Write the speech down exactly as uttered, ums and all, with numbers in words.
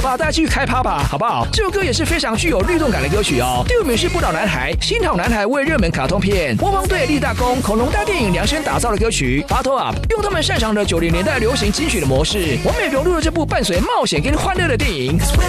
吧，大家继续开趴吧，好不好？这首歌也是非常具有律动感的歌曲哦。第五名是不倒男孩，新讨男孩为热门卡通片《汪汪队立大功》恐龙大电影量身打造的歌曲《Battle Up》，用他们擅长的九零年代流行金曲的模式，完美融入了这部伴随冒险跟欢乐的电影。